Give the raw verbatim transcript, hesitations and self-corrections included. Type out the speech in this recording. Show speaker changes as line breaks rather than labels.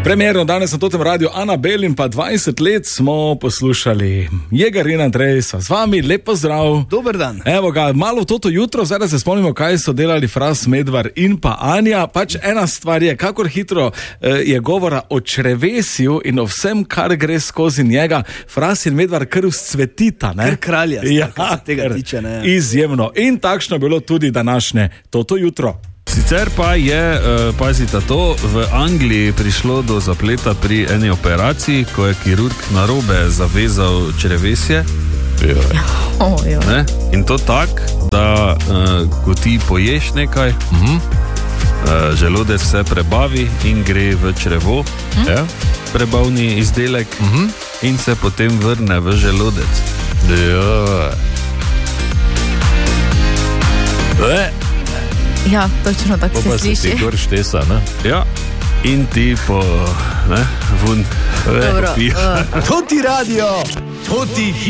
Premierno danes na Totem radiju Anabel in pa dvajset let smo poslušali Jeger in Andrej sva z vami, lep pozdrav.
Dober dan.
Evo ga, malo v toto jutro, zdaj se spomnimo, kaj so delali Fras, Medvar in pa Anja. Pač ena stvar je, kakor hitro eh, je govora o črevesju in o vsem, kar gre skozi njega. Fras in Medvar kar vzcvetita, ne?
Kar kralja,
ja,
kar se tega tiče, ne?
Izjemno. In takšno je bilo tudi današnje toto jutro.
Sicer pa je, uh, pazite to, v Angliji prišlo do zapleta pri eni operaciji, ko je kirurg narobe zavezal črevesje.
Oh,
ne? In to tako, da uh, ko ti poješ nekaj, uh-huh. uh, želodec se prebavi in gre v črevo, uh-huh. ja? prebavni izdelek uh-huh. in se potem vrne v želodec.
Ja.
Ja, točno tako se sliši.
Pa se ti gor štesa, ne?
Ja, in ti po, ne, vun.
Dobro.
To ti radio, to ti